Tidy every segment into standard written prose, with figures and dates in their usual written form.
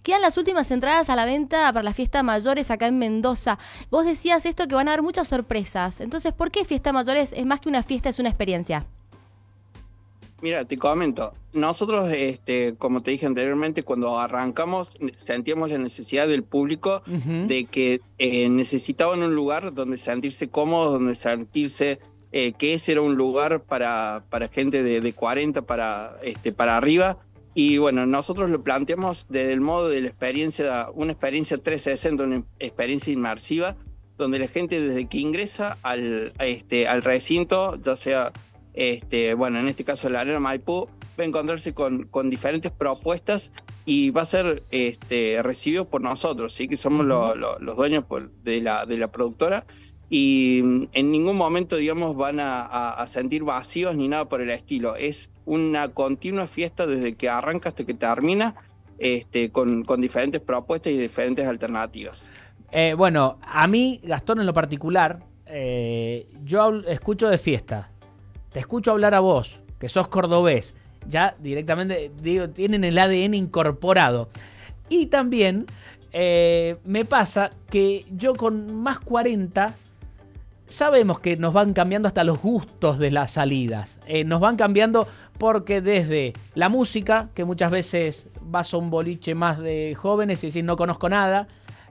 quedan las últimas entradas a la venta para la fiesta mayores acá en Mendoza. Vos decías esto que van a haber muchas sorpresas. Entonces, ¿por qué fiesta mayores es más que una fiesta, es una experiencia? Mira, te comento, nosotros, como te dije anteriormente, cuando arrancamos sentíamos la necesidad del público Ujú. de que necesitaban un lugar donde sentirse cómodos, donde sentirse que ese era un lugar para gente de 40 para arriba. Y bueno, nosotros lo planteamos desde el modo de la experiencia, una experiencia 360, una experiencia inmersiva, donde la gente desde que ingresa al recinto, ya sea bueno, en este caso la Arena Maipú, va a encontrarse con diferentes propuestas y va a ser recibido por nosotros, ¿sí? Que somos Ujú. los dueños de la productora y en ningún momento, digamos, van a sentir vacíos ni nada por el estilo. Es una continua fiesta desde que arranca hasta que termina, con diferentes propuestas y diferentes alternativas. Bueno, a mí, Gastón, en lo particular, escucho de fiesta. Te escucho hablar a vos, que sos cordobés. Ya directamente, digo, tienen el ADN incorporado. Y también me pasa que yo con más 40 sabemos que nos van cambiando hasta los gustos de las salidas. Nos van cambiando porque desde la música, que muchas veces vas a un boliche más de jóvenes y decís no conozco nada,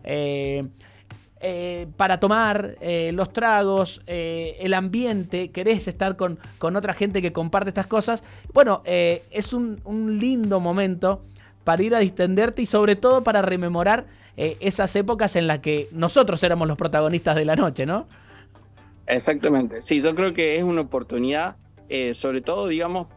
para tomar, los tragos, el ambiente, querés estar con otra gente que comparte estas cosas. Bueno, es un lindo momento para ir a distenderte y sobre todo para rememorar esas épocas en las que nosotros éramos los protagonistas de la noche, ¿no? Exactamente, sí, yo creo que es una oportunidad, sobre todo, digamos,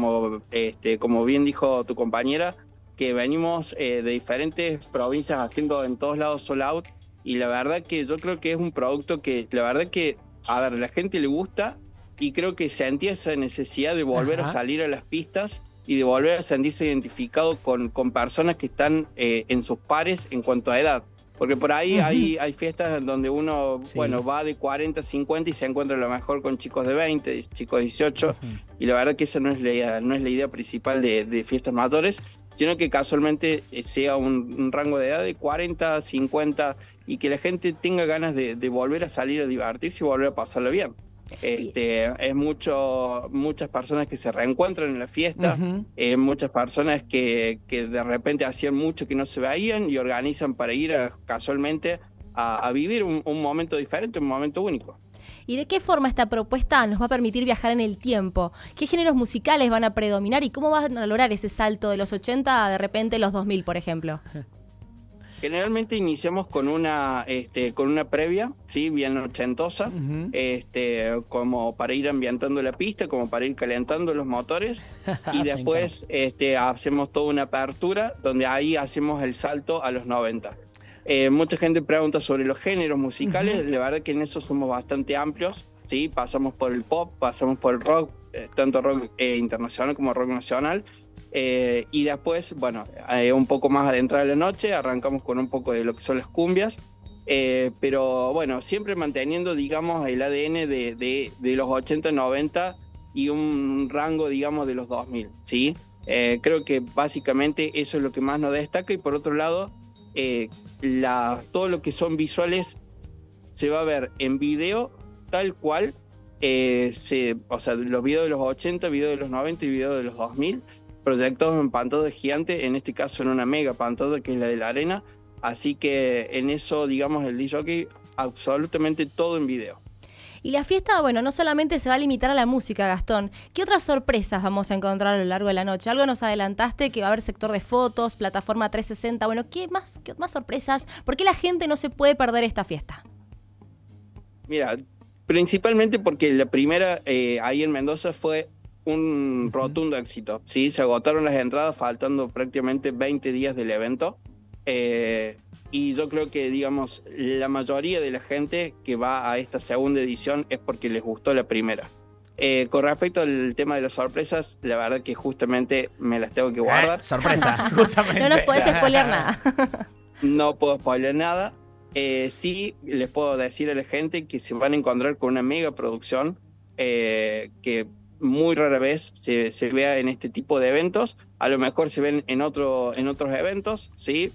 como bien dijo tu compañera, que venimos de diferentes provincias haciendo en todos lados sold out, y la verdad que yo creo que es un producto que, la verdad que, a ver, la gente le gusta, y creo que sentía esa necesidad de volver a Ajá. salir a las pistas y de volver a sentirse identificado con personas que están en sus pares en cuanto a edad. Porque por ahí Ujú. hay fiestas donde uno, Sí. bueno, va de 40 a 50 y se encuentra a lo mejor con chicos de 20, chicos de 18, Ujú. y la verdad que esa no es la idea principal de fiestas mayores, sino que casualmente sea un rango de edad de 40, 50 y que la gente tenga ganas de volver a salir a divertirse y volver a pasarlo bien. Y, Es muchas personas que se reencuentran en la fiesta, Ujú. muchas personas que de repente hacían mucho que no se veían y organizan para ir casualmente a vivir un momento diferente, un momento único. ¿Y de qué forma esta propuesta nos va a permitir viajar en el tiempo? ¿Qué géneros musicales van a predominar y cómo van a lograr ese salto de los 80 a de repente los 2000, por ejemplo? Generalmente iniciamos con una previa, ¿sí? Bien ochentosa, Ujú. como para ir ambientando la pista, como para ir calentando los motores, y Me encanta. después hacemos toda una apertura donde ahí hacemos el salto a los 90. Mucha gente pregunta sobre los géneros musicales, Ujú. la verdad que en eso somos bastante amplios, ¿sí? Pasamos por el pop, pasamos por el rock, tanto rock internacional como rock nacional. Y después, bueno, un poco más adentrada la noche, arrancamos con un poco de lo que son las cumbias, pero bueno, siempre manteniendo, digamos, el ADN de los 80, 90 y un rango, digamos, de los 2000, ¿sí? Creo que básicamente eso es lo que más nos destaca y por otro lado, eh, todo lo que son visuales se va a ver en video tal cual, o sea, los videos de los 80, videos de los 90 y videos de los 2000, proyectados en pantalla gigante, en este caso en una mega pantalla que es la de la arena, así que en eso, digamos, el DJ, absolutamente todo en video. Y la fiesta, bueno, no solamente se va a limitar a la música, Gastón. ¿Qué otras sorpresas vamos a encontrar a lo largo de la noche? Algo nos adelantaste, que va a haber sector de fotos, plataforma 360. Bueno, ¿qué más sorpresas? ¿Por qué la gente no se puede perder esta fiesta? Mira, principalmente porque la primera ahí en Mendoza fue un Ujú. rotundo éxito, ¿sí? Se agotaron las entradas faltando prácticamente 20 días del evento. eh, y yo creo que, digamos, la mayoría de la gente que va a esta segunda edición es porque les gustó la primera. Con respecto al tema de las sorpresas, la verdad que justamente me las tengo que guardar. Sorpresa, No nos justamente. podés spoilear nada. No puedo spoiler nada. Sí, les puedo decir a la gente que se van a encontrar con una mega producción que muy rara vez se vea en este tipo de eventos. A lo mejor se ven en otros eventos, ¿sí?